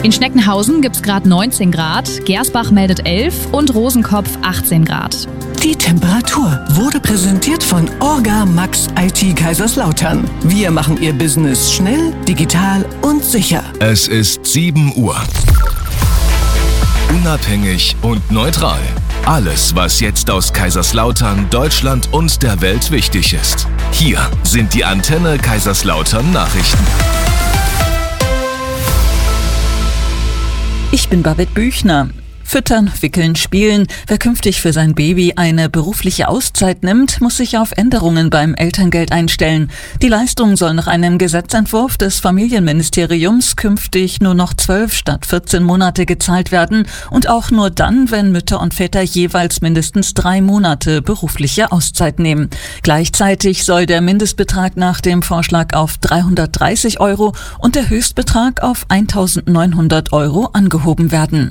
In Schneckenhausen gibt's gerade 19 Grad, Gersbach meldet 11 und Rosenkopf 18 Grad. Die Temperatur wurde präsentiert von Orga Max IT Kaiserslautern. Wir machen Ihr Business schnell, digital und sicher. Es ist 7 Uhr. Unabhängig und neutral. Alles, was jetzt aus Kaiserslautern, Deutschland und der Welt wichtig ist. Hier sind die Antenne Kaiserslautern Nachrichten. Ich bin Babette Büchner. Füttern, wickeln, spielen. Wer künftig für sein Baby eine berufliche Auszeit nimmt, muss sich auf Änderungen beim Elterngeld einstellen. Die Leistung soll nach einem Gesetzentwurf des Familienministeriums künftig nur noch 12 statt 14 Monate gezahlt werden und auch nur dann, wenn Mütter und Väter jeweils mindestens 3 Monate berufliche Auszeit nehmen. Gleichzeitig soll der Mindestbetrag nach dem Vorschlag auf 330 € und der Höchstbetrag auf 1.900 € angehoben werden.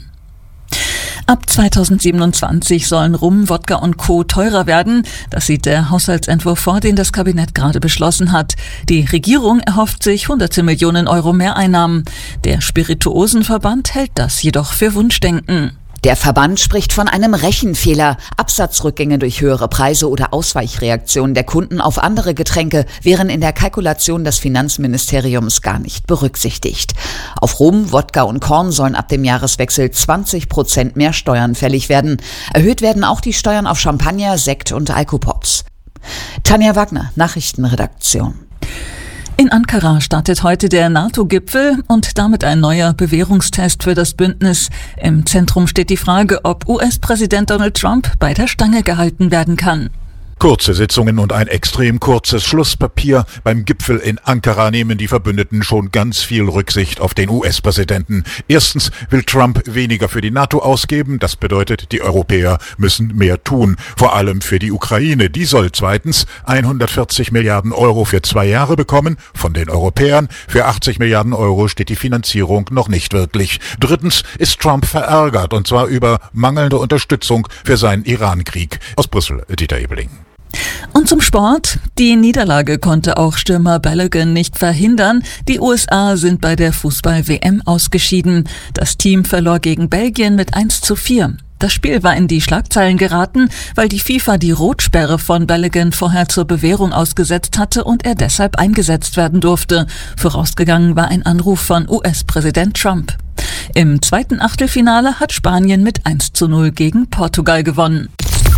Ab 2027 sollen Rum, Wodka und Co. teurer werden. Das sieht der Haushaltsentwurf vor, den das Kabinett gerade beschlossen hat. Die Regierung erhofft sich hunderte Millionen Euro Mehreinnahmen. Der Spirituosenverband hält das jedoch für Wunschdenken. Der Verband spricht von einem Rechenfehler. Absatzrückgänge durch höhere Preise oder Ausweichreaktionen der Kunden auf andere Getränke wären in der Kalkulation des Finanzministeriums gar nicht berücksichtigt. Auf Rum, Wodka und Korn sollen ab dem Jahreswechsel 20% mehr Steuern fällig werden. Erhöht werden auch die Steuern auf Champagner, Sekt und Alkopops. Tanja Wagner, Nachrichtenredaktion. In Ankara startet heute der NATO-Gipfel und damit ein neuer Bewährungstest für das Bündnis. Im Zentrum steht die Frage, ob US-Präsident Donald Trump bei der Stange gehalten werden kann. Kurze Sitzungen und ein extrem kurzes Schlusspapier. Beim Gipfel in Ankara nehmen die Verbündeten schon ganz viel Rücksicht auf den US-Präsidenten. Erstens will Trump weniger für die NATO ausgeben. Das bedeutet, die Europäer müssen mehr tun. Vor allem für die Ukraine. Die soll zweitens 140 Milliarden € für 2 Jahre bekommen. Von den Europäern. Für 80 Milliarden € steht die Finanzierung noch nicht wirklich. Drittens ist Trump verärgert, und zwar über mangelnde Unterstützung für seinen Iran-Krieg. Aus Brüssel, Dieter Ebeling. Und zum Sport. Die Niederlage konnte auch Stürmer Balogun nicht verhindern. Die USA sind bei der Fußball-WM ausgeschieden. Das Team verlor gegen Belgien mit 1:4. Das Spiel war in die Schlagzeilen geraten, weil die FIFA die Rotsperre von Balogun vorher zur Bewährung ausgesetzt hatte und er deshalb eingesetzt werden durfte. Vorausgegangen war ein Anruf von US-Präsident Trump. Im zweiten Achtelfinale hat Spanien mit 1:0 gegen Portugal gewonnen.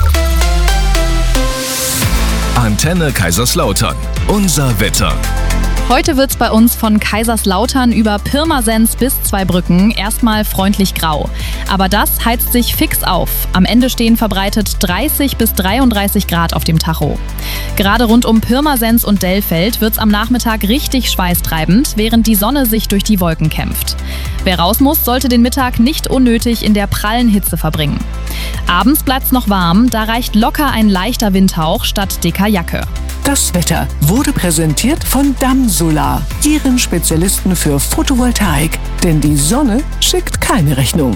Antenne Kaiserslautern. Unser Wetter. Heute wird's bei uns von Kaiserslautern über Pirmasens bis Zweibrücken erstmal freundlich grau. Aber das heizt sich fix auf. Am Ende stehen verbreitet 30 bis 33 Grad auf dem Tacho. Gerade rund um Pirmasens und Dellfeld wird's am Nachmittag richtig schweißtreibend, während die Sonne sich durch die Wolken kämpft. Wer raus muss, sollte den Mittag nicht unnötig in der prallen Hitze verbringen. Abends bleibt's noch warm, da reicht locker ein leichter Windhauch statt dicker Jacke. Das Wetter wurde präsentiert von Damsolar, Ihren Spezialisten für Photovoltaik. Denn die Sonne schickt keine Rechnung.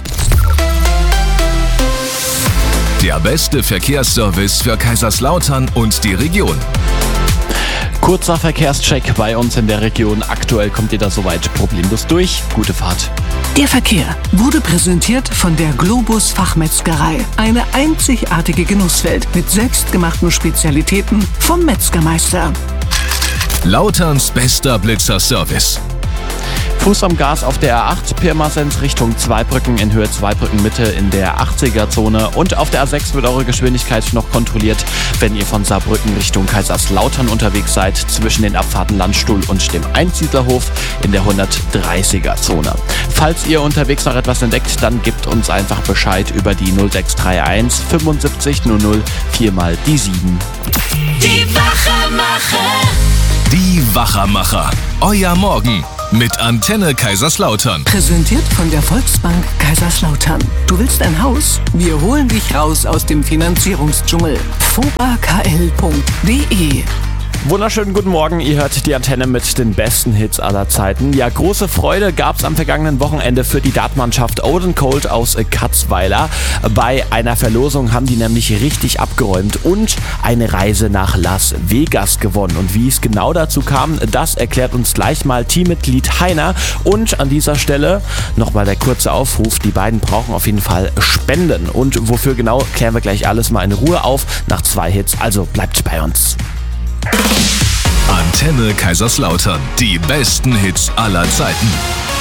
Der beste Verkehrsservice für Kaiserslautern und die Region. Kurzer Verkehrscheck bei uns in der Region. Aktuell kommt ihr da soweit problemlos durch. Gute Fahrt. Der Verkehr wurde präsentiert von der Globus Fachmetzgerei. Eine einzigartige Genusswelt mit selbstgemachten Spezialitäten vom Metzgermeister. Lauterns bester Blitzerservice. Fuß am Gas auf der A8, Pirmasens Richtung Zweibrücken in Höhe Zweibrücken Mitte in der 80er-Zone. Und auf der A6 wird eure Geschwindigkeit noch kontrolliert, wenn ihr von Saarbrücken Richtung Kaiserslautern unterwegs seid, zwischen den Abfahrten Landstuhl und dem Einsiedlerhof in der 130er-Zone. Falls ihr unterwegs noch etwas entdeckt, dann gebt uns einfach Bescheid über die 0631 75 00 4 mal die 7. Die Wachermacher. Die Wachermacher. Euer Morgen mit Antenne Kaiserslautern. Präsentiert von der Volksbank Kaiserslautern. Du willst ein Haus? Wir holen dich raus aus dem Finanzierungsdschungel. fobakl.de Wunderschönen guten Morgen, ihr hört die Antenne mit den besten Hits aller Zeiten. Ja, große Freude gab es am vergangenen Wochenende für die Dartmannschaft Oden Colt aus Katzweiler. Bei einer Verlosung haben die nämlich richtig abgeräumt und eine Reise nach Las Vegas gewonnen. Und wie es genau dazu kam, das erklärt uns gleich mal Teammitglied Heiner. Und an dieser Stelle nochmal der kurze Aufruf, die beiden brauchen auf jeden Fall Spenden. Und wofür genau, klären wir gleich alles mal in Ruhe auf nach 2 Hits, also bleibt bei uns. Antenne Kaiserslautern. Die besten Hits aller Zeiten.